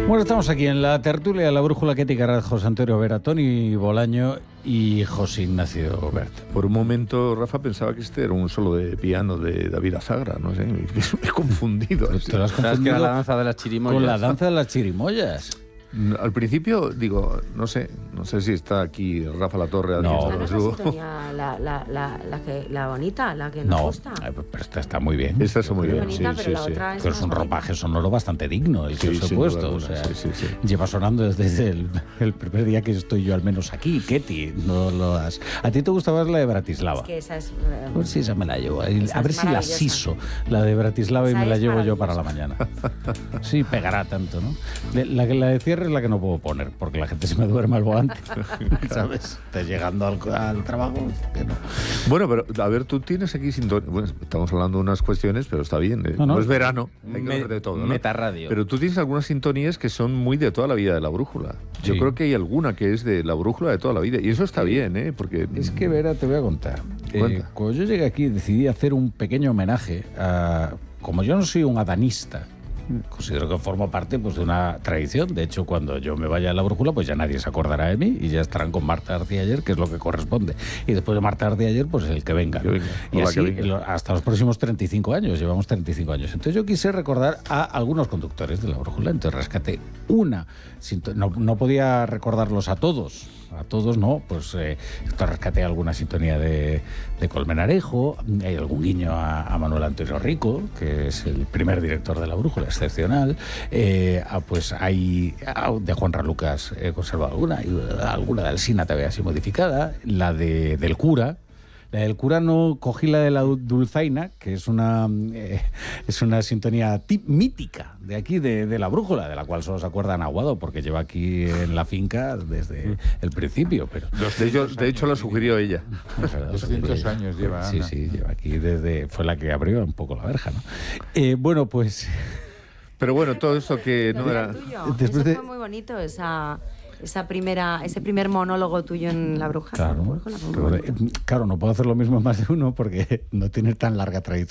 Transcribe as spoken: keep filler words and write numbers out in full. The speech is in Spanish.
Bueno, estamos aquí en la tertulia de la Brújula que etiquetará José Antonio Vera, Toni Bolaño y José Ignacio Bert. Por un momento, Rafa, pensaba que este era un solo de piano de David Azagra, no sé, me he confundido. Pero te lo has confundido que la danza de las chirimoyas. con la danza de las chirimoyas. Al principio, digo, no sé, no sé si está aquí Rafa Latorre. No. Esta no es la sintonía, la, la, la, la, que, la bonita, la que nos No, gusta. eh, pero esta está muy bien. Esta está muy Yo bien, creo. sí, bonita, pero sí, la sí. otra es Pero es más un bonita. ropaje sonoro bastante digno el que Sí, os he sin puesto. duda O sea, alguna, sí, sí, sí. lleva sonando desde el, el primer día que estoy yo al menos aquí, Ketty. No lo has... ¿A ti te gustaba la de Bratislava? Es que esa es... eh, Pues sí, esa me la llevo. Y Esa a ver es si la maravillosa. siso, la de Bratislava, y Esa me la es llevo yo para la maravillosa. mañana. Sí, pegará tanto, ¿no? Le- La, que- la de cierre es la que no puedo poner, porque la gente se me duerme al volante. ¿Sabes? Estás llegando al, al trabajo. Que no. Bueno, pero a ver, tú tienes aquí sintonía. Bueno, estamos hablando de unas cuestiones, pero está bien. ¿eh? No, No, no. es verano, hay que Me- hablar de todo, ¿no? Metarradio. Pero tú tienes algunas sintonías que son muy de toda la vida de la brújula. Yo Sí. creo que hay alguna que es de la brújula de toda la vida. Y eso está bien, ¿eh? Porque Es que, Vera, te voy a contar. Eh, Cuenta. cuando yo llegué aquí decidí hacer un pequeño homenaje a... Como yo no soy un adanista, considero que formo parte, pues, de una tradición. De hecho, cuando yo me vaya a la brújula, pues ya nadie se acordará de mí y ya estarán con Marta García Ayer, que es lo que corresponde. Y después de Marta García Ayer, pues el que venga. Que venga, Y o la así que venga. lo- hasta los próximos treinta y cinco años. Llevamos treinta y cinco años. Entonces yo quise recordar a algunos conductores de la brújula. Entonces rescaté una. sinto- No, no podía recordarlos a todos. A todos no, pues eh, entonces rescaté alguna sintonía de, de Colmenarejo, hay algún guiño a, a Manuel Antonio Rico, que es el primer director de la brújula, excepcional, eh, ah, pues hay ah, de Juan Ralucas he conservado alguna, y alguna de Alsina también así modificada, la de del cura. La del cura no cogí la de la Dulzaina, que es una eh, es una sintonía tip, mítica de aquí, de, de la brújula, de la cual solo se acuerdan Aguado, porque lleva aquí en la finca desde el principio. Pero de hecho, de hecho la sugirió ella. doscientos años lleva, Sí, Ana. sí, lleva aquí desde... Fue la que abrió un poco la verja, ¿no? Eh, bueno, pues... Pero bueno, todo esto que no Lo era... tuyo. Después Eso de- fue muy bonito, esa, esa primera, ese primer monólogo tuyo en La Bruja. Claro, Con la- claro, eh, claro, no puedo hacer lo mismo en más de uno porque no tiene tan larga tradición.